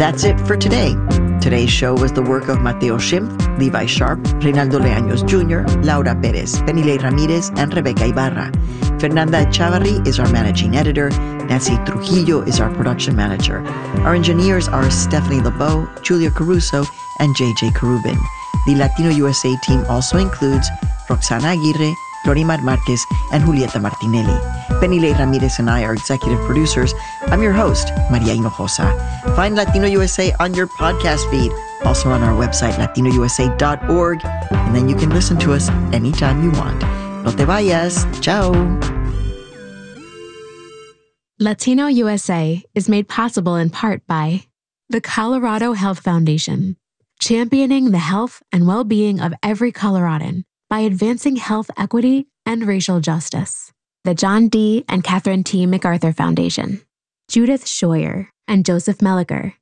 That's it for today. Today's show was the work of Mateo Schimpf, Levi Sharp, Reynaldo Leaños Jr., Laura Perez, Penile Ramirez, and Rebecca Ibarra. Fernanda Echavarri is our managing editor. Nancy Trujillo is our production manager. Our engineers are Stephanie LeBeau, Julia Caruso, and JJ Carubin. The Latino USA team also includes Roxana Aguirre, Florimar Marquez, and Julieta Martinelli. Penile Ramirez and I are executive producers. I'm your host, Maria Hinojosa. Find Latino USA on your podcast feed, also on our website, latinousa.org, and then you can listen to us anytime you want. No te vayas. Ciao. Latino USA is made possible in part by the Colorado Health Foundation, championing the health and well-being of every Coloradan by advancing health equity and racial justice. The John D. and Catherine T. MacArthur Foundation, Judith Scheuer and Joseph Melliker.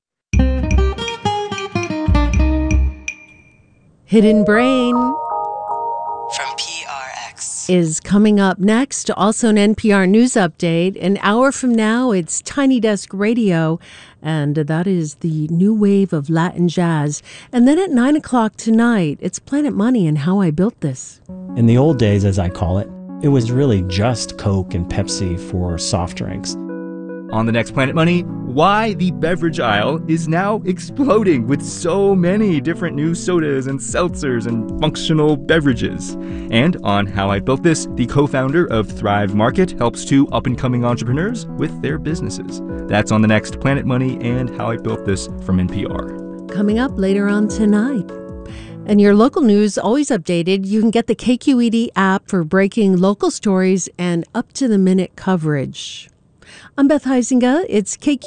Hidden Brain From PRX is coming up next. Also an NPR news update. An hour from now, it's Tiny Desk Radio, and that is the new wave of Latin jazz. And then at 9 o'clock tonight, it's Planet Money and How I Built This. In the old days, as I call it, it was really just Coke and Pepsi for soft drinks. On the next Planet Money, why the beverage aisle is now exploding with so many different new sodas and seltzers and functional beverages. And on How I Built This, the co-founder of Thrive Market helps two up-and-coming entrepreneurs with their businesses. That's on the next Planet Money and How I Built This from NPR. Coming up later on tonight. And your local news always updated. You can get the KQED app for breaking local stories and up-to-the-minute coverage. I'm Beth Heisinger. It's KQED.